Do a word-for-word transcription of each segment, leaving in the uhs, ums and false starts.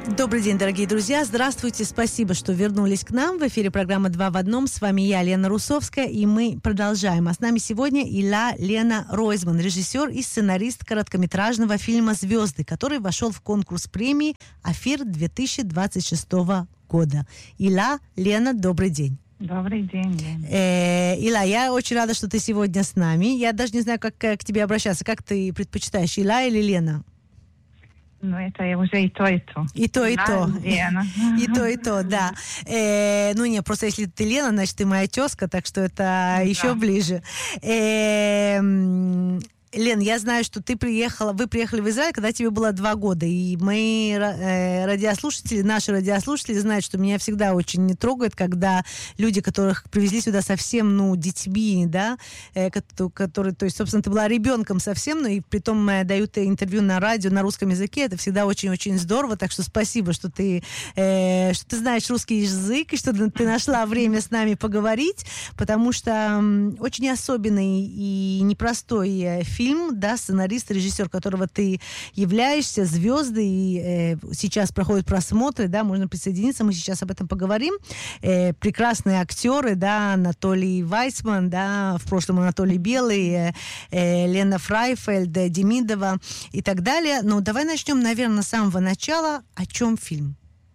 Добрый день, дорогие друзья. Здравствуйте. Спасибо, что вернулись к нам. В эфире программа «Два в одном». С вами я, Лена Русовская, и мы продолжаем. А с нами сегодня Ила Лена Ройзман, режиссер и сценарист короткометражного фильма «Звезды», который вошел в конкурс премии «Афир» две тысячи двадцать шестого года. Ила, Лена, добрый день. Добрый день, Лена. Э, Ила, я очень рада, что ты сегодня с нами. Я даже не знаю, как к тебе обращаться. Как ты предпочитаешь, Ила или Лена? Ну, это уже и то, и то. И то, и да, то. Лена. И то, и то, да. Э, ну, не, просто если ты Лена, значит, ты моя тезка, так что это да. еще ближе. Э, Лен, я знаю, что ты приехала, вы приехали в Израиль, когда тебе было два года, и мои э, радиослушатели, наши радиослушатели знают, что меня всегда очень трогает, когда люди, которых привезли сюда совсем, ну, детьми, да, э, которые, то есть, собственно, ты была ребенком совсем, но и притом э, дают интервью на радио на русском языке, это всегда очень-очень здорово, так что спасибо, что ты, э, что ты знаешь русский язык, и что ты нашла время с нами поговорить, потому что э, очень особенный и непростой э, фильм, да, сценарист, режиссер, которого ты являешься, «Звезды», и э, сейчас проходят просмотры, да, можно присоединиться, мы сейчас об этом поговорим. Э, прекрасные актеры, да, Анатолий Вайсман, да, в прошлом Анатолий Белый, э, э, Лена Фрайфельд, э, Демидова и так далее. Но давай начнем, наверное, с самого начала. О чем фильм?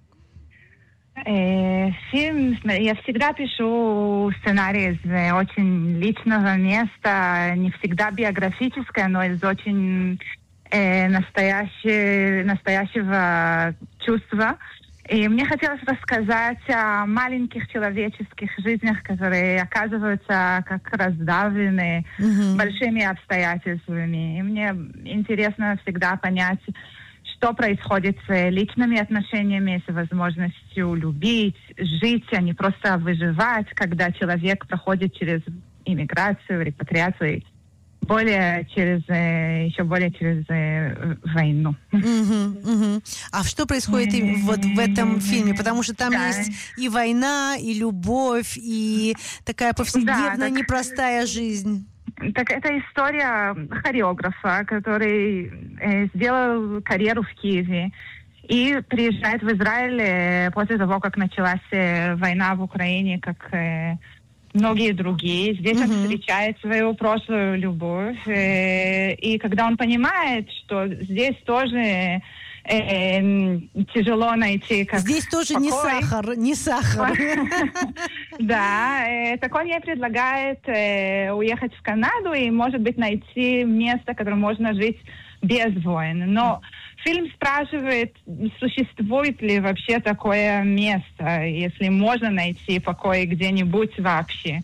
Фильм, я всегда пишу сценарий из очень личного места, не всегда биографическое, но из очень э, настоящего, настоящего чувства. И мне хотелось рассказать о маленьких человеческих жизнях, которые оказываются как раздавлены mm-hmm. большими обстоятельствами. И мне интересно всегда понять, что происходит с личными отношениями, с возможностью любить, жить, а не просто выживать, когда человек проходит через иммиграцию, репатриацию, более через, еще более через э, войну. Uh-huh, uh-huh. А что происходит и вот в этом фильме? Потому что там да. есть и война, и любовь, и такая повседневная, да, так... непростая жизнь. Так это история хореографа, который э, сделал карьеру в Киеве и приезжает в Израиль э, после того, как началась э, война в Украине, как э, многие другие. Здесь mm-hmm. он встречает свою прошлую любовь. Э, и когда он понимает, что здесь тоже Э, тяжело найти как здесь тоже покой. не сахар, не сахар. Да, так он ей предлагает уехать в Канаду и, может быть, найти место, которое можно жить без войн. Но фильм спрашивает, существует ли вообще такое место, если можно найти покой где-нибудь вообще.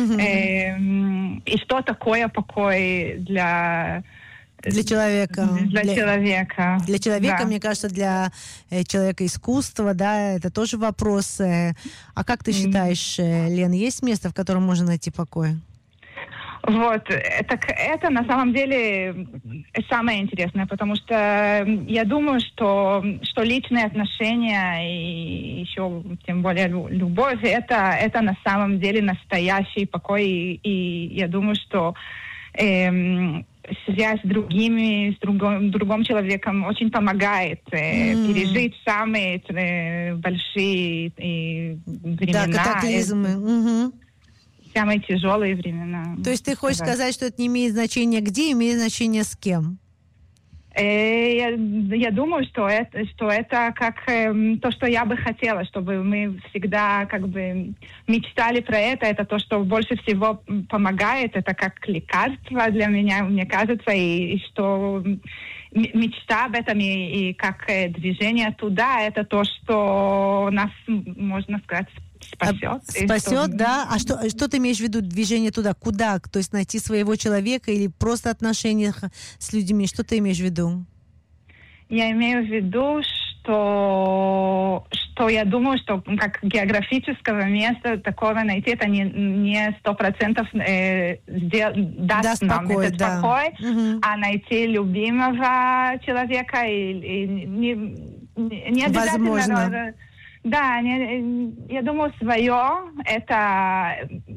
И что такое покой для... Для человека. Для, для человека. Для человека, да. мне кажется, для э, человека искусства, да, это тоже вопрос. Э, а как ты считаешь, э, Лен, есть место, в котором можно найти покой? Вот, так это на самом деле самое интересное, потому что я думаю, что, что личные отношения и еще тем более любовь, это, это на самом деле настоящий покой, и, и я думаю, что эм, связь с другими, с другом, другим человеком очень помогает э, mm. пережить самые э, большие э, времена. Да, катаклизмы. Mm-hmm. Самые тяжелые времена. То есть ты хочешь сказать, сказать, что это не имеет значения где, имеет значение с кем? Э, я, я думаю, что это, что это как э, то, что я бы хотела, чтобы мы всегда как бы мечтали про это. Это то, что больше всего помогает. Это как лекарство для меня, мне кажется, и, и что мечта об этом и, и как э, движение туда, это то, что нас, можно сказать, спасет. Спасет, что... да. А что, что ты имеешь в виду, движение туда? Куда? То есть найти своего человека или просто отношения с людьми? Что ты имеешь в виду? Я имею в виду, что, что я думаю, что как географического места такого найти, это не сто процентов э, даст, даст нам покой, этот да. покой, угу. а найти любимого человека и, и не, не обязательно... Возможно. Да, не, я думаю, свое это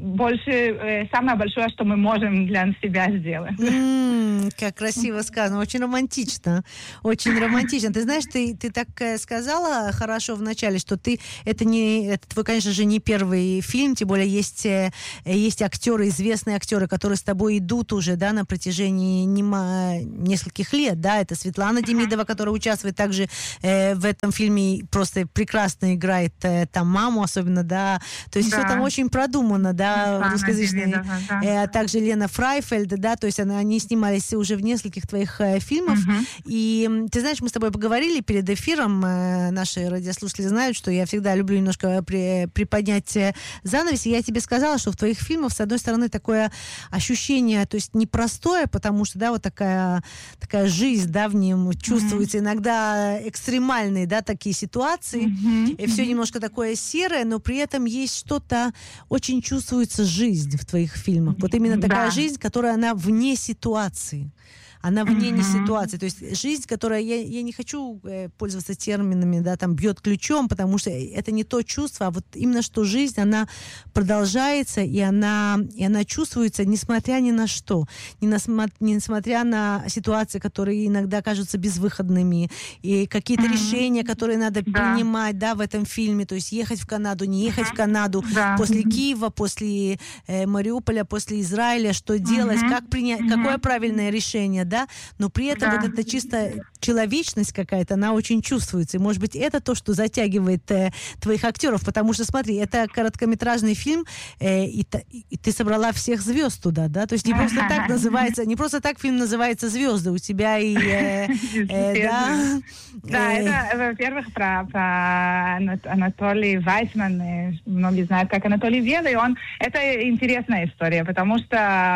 больше, самое большое, что мы можем для себя сделать. Mm, как красиво сказано, очень романтично, очень романтично. Ты знаешь, ты, ты так сказала хорошо в начале, что ты, это не, это твой, конечно же, не первый фильм, тем более есть, есть актеры, известные актеры, которые с тобой идут уже, да, на протяжении нема, нескольких лет, да, это Светлана Демидова, которая участвует также э, в этом фильме, просто прекрасно играет э, там маму особенно, да, то есть да. Все там очень продумано, да, русскоязычные. Да. Э, также Лена Фрайфельд, да, то есть она, они снимались уже в нескольких твоих э, фильмах, uh-huh. И ты знаешь, мы с тобой поговорили перед эфиром, э, наши радиослушатели знают, что я всегда люблю немножко при, приподнять занавес, и я тебе сказала, что в твоих фильмах, с одной стороны, такое ощущение, то есть непростое, потому что, да, вот такая, такая жизнь, да, в нем чувствуется, uh-huh. иногда экстремальные, да, такие ситуации, uh-huh. и все немножко такое серое, но при этом есть что-то, очень чувствуется жизнь в твоих фильмах. Вот именно такая да. жизнь, которая, она вне ситуации. Она вне uh-huh. не ситуации. То есть жизнь, которая... Я, я не хочу э, пользоваться терминами, да, там, бьет ключом, потому что это не то чувство, а вот именно что жизнь, она продолжается, и она, и она чувствуется, несмотря ни на что. Не на, несмотря на ситуации, которые иногда кажутся безвыходными, и какие-то uh-huh. решения, которые надо да. принимать, да, в этом фильме. То есть ехать в Канаду, не ехать uh-huh. в Канаду, да. после Киева, после э, Мариуполя, после Израиля, что uh-huh. делать, как принять, uh-huh. какое правильное решение, да, но при этом да. вот эта чисто человечность какая-то, она очень чувствуется. И, может быть, это то, что затягивает э, твоих актеров, потому что, смотри, это короткометражный фильм, э, и, и ты собрала всех звезд туда, да, то есть не просто так называется, не просто так фильм называется «Звезды», у тебя и... Э, э, да, да э, это, во-первых, про, про Анатолий Вайсман, многие знают, как Анатолий Вена, и он... Это интересная история, потому что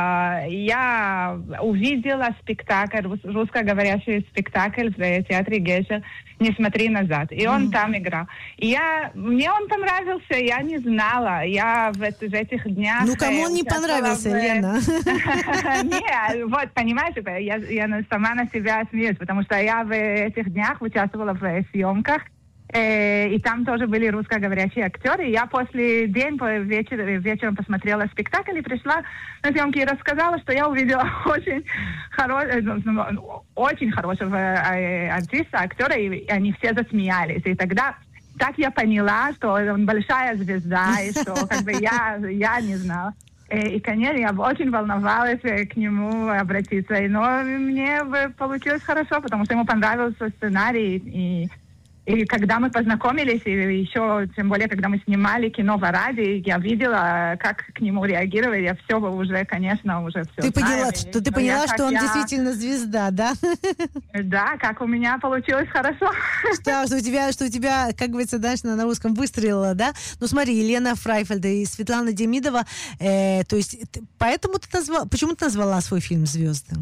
я увидела спектакль, русскоговорящий спектакль в театре Гейша «Не смотри назад». И он mm. там играл. И я, мне он понравился, я не знала. Я в, в этих днях... Ну, кому он не понравился, в... Лена? Нет, вот, понимаете, я, я сама на себя смеюсь, потому что я в этих днях участвовала в съемках, и там тоже были русскоговорящие актеры. И я после день, вечер, вечером посмотрела спектакль и пришла на съемки и рассказала, что я увидела очень, хоро... очень хорошего артиста, актера, и они все засмеялись. И тогда так я поняла, что он большая звезда, и что как бы я, я не знала. И, конечно, я очень волновалась к нему обратиться, но мне получилось хорошо, потому что ему понравился сценарий, и И когда мы познакомились, и еще, тем более, когда мы снимали кино в Араде, я видела, как к нему реагировали. Я все уже, конечно, уже все Ты знаю. Поняла, что, ты поняла, я, что он я... действительно звезда, да? Да, как у меня получилось хорошо. Что, что, у тебя, что у тебя, как говорится, знаешь, на русском выстрелила, да? Ну смотри, Елена Фрайфельд и Светлана Демидова, э, то есть, поэтому ты назвала, почему ты назвала свой фильм «Звезды»?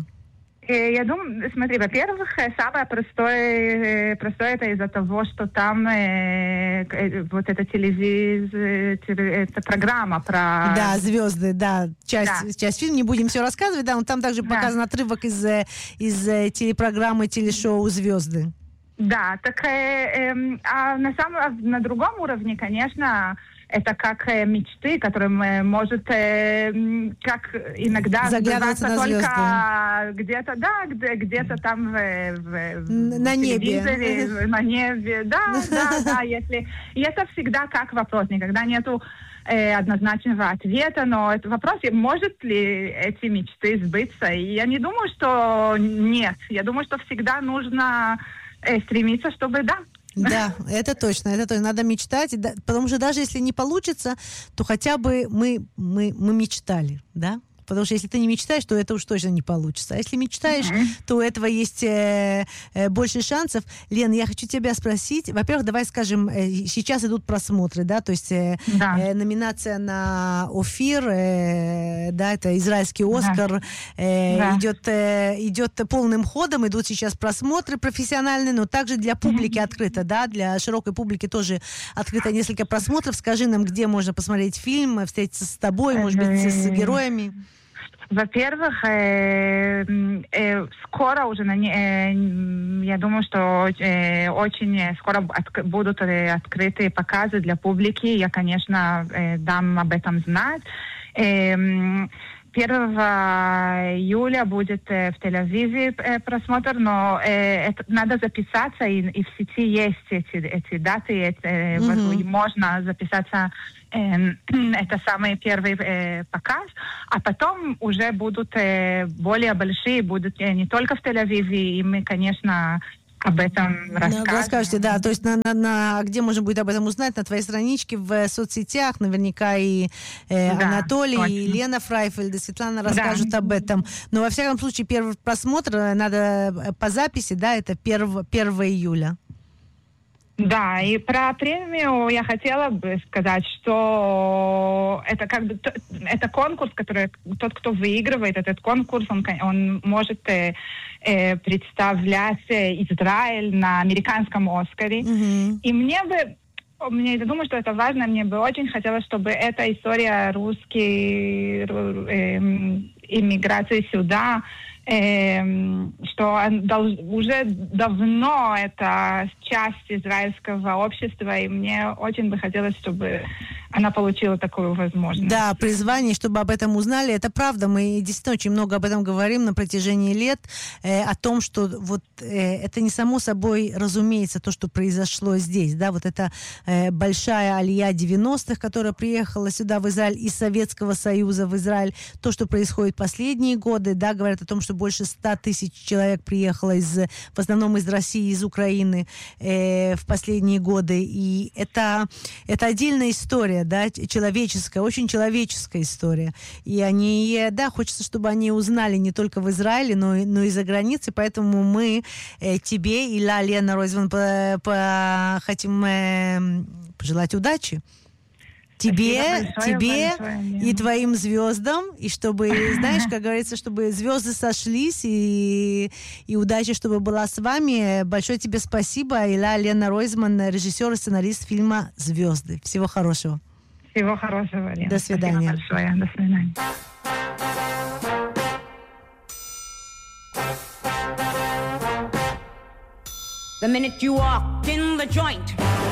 Я думаю, смотри, во-первых, самое простое, простое это из-за того, что там э, вот эта телевизия, эта программа про... Да, «Звезды», да, часть, да. часть фильма, не будем все рассказывать, да, но там также да. показан отрывок из, из телепрограммы, телешоу «Звезды». Да, так, э, э, а на самом, на другом уровне, конечно... Это как э, мечты, которым может э, как иногда заглядываться на только звезды. Где-то, да, где, где-то там в, в, на в небе. На небе, да, да, да, если... И это всегда как вопрос, никогда нету э, однозначного ответа, но это вопрос, может ли эти мечты сбыться. И я не думаю, что нет. Я думаю, что всегда нужно э, стремиться, чтобы да. Да, это точно, это точно. Надо мечтать, потому что даже если не получится, то хотя бы мы, мы, мы мечтали, да? Потому что если ты не мечтаешь, то это уж точно не получится. А если мечтаешь, mm-hmm. то у этого есть э, э, больше шансов. Лен, я хочу тебя спросить. Во-первых, давай скажем, э, сейчас идут просмотры, да, то есть э, да. э, номинация на Офир, э, да, это израильский Оскар, да. Э, да. идет, э, идет полным ходом, идут сейчас просмотры профессиональные, но также для публики mm-hmm. открыто, да, для широкой публики тоже открыто несколько просмотров. Скажи нам, где можно посмотреть фильм, встретиться с тобой, может быть, с героями. Во-первых, э, э, скоро уже, на, э, я думаю, что э, очень скоро от, будут э, открытые показы для публики. Я, конечно, э, дам об этом знать. Э, первого июля будет э, в Тель-Авиве э, просмотр, но э, это, надо записаться, и, и в сети есть эти, эти даты, эти, э, mm-hmm. можно записаться. Э, это самый первый э, показ, а потом уже будут э, более большие, будут э, не только в Тель-Авиве, и мы, конечно, об этом расскажем. Расскажете, да, то есть на, на, на, где можно будет об этом узнать? На твоей страничке в соцсетях, наверняка и э, да, Анатолий, точно. И Лена Фрайфельд, и Светлана расскажут да. об этом. Но во всяком случае, первый просмотр надо по записи, да, это первого июля. Да, и про премию я хотела бы сказать, что это как бы это конкурс, который тот, кто выигрывает этот конкурс, он, он может э, э, представлять Израиль на американском Оскаре. Mm-hmm. И мне бы, мне, я думаю, что это важно, мне бы очень хотелось, чтобы эта история русской э, иммиграции сюда, Э, что уже давно это часть израильского общества, и мне очень бы хотелось, чтобы она получила такую возможность. Да, призвание, чтобы об этом узнали, это правда. Мы действительно очень много об этом говорим на протяжении лет, э, о том, что вот э, это не само собой разумеется то, что произошло здесь, да, вот эта э, большая алия девяностых, которая приехала сюда в Израиль из Советского Союза в Израиль, то, что происходит последние годы, да, говорят о том, что больше ста тысяч человек приехало из, в основном из России, из Украины э, в последние годы. И это, это отдельная история, да, человеческая, очень человеческая история. И они, да, хочется, чтобы они узнали не только в Израиле, но, но и за границей. Поэтому мы э, тебе и Ла Лена Ройзман по, по, хотим э, пожелать удачи. Тебе, большое, тебе большое, и твоим звездам, и чтобы, знаешь, как говорится, чтобы звезды сошлись, и, и удача, чтобы была с вами. Большое тебе спасибо. Ила Лена Ройзман, режиссер и сценарист фильма «Звезды». Всего хорошего. Всего хорошего, Лена. До свидания. Спасибо большое. До свидания. The minute you walked in the joint